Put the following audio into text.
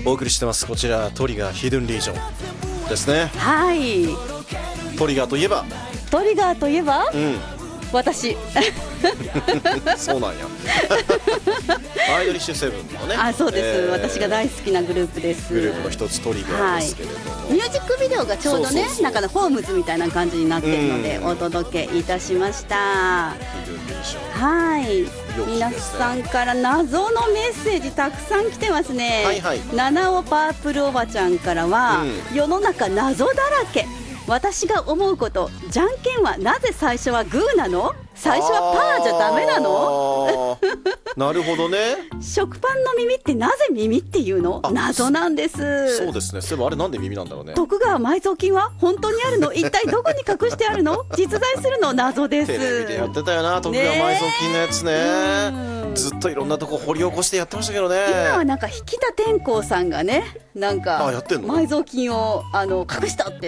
お送りしてます。こちらトリガーヒドゥンリージョンですね。 はい。 トリガーといえば、 私そうなんやアイドリッシュセブンのね、 そうです、私が大好きなグループです。 グループの一つトリガーですけれども、 ミュージックビデオがちょうどね、なんかホームズみたいな感じになっているので、お届けいたしました。 ヒドゥンリージョン、 はい、皆さんから謎のメッセージたくさん来てますね。七尾パープルおばちゃんからは、世の中謎だらけ、私が思うこと、じゃんけんはなぜ最初はグーなの、最初はパーじゃダメなのなるほどね。 食パンの耳ってなぜ耳っていうの、謎なんです。 そうですね。そういえばあれなんで耳なんだろうね。 徳川埋蔵金は本当にあるの、一体どこに隠してあるの、実在するの、謎です。 テレビでやってたよな、徳川埋蔵金のやつね。ずっといろんなとこ掘り起こしてやってましたけどね。 今はなんか引田天功さんがね、なんか埋蔵金を隠したって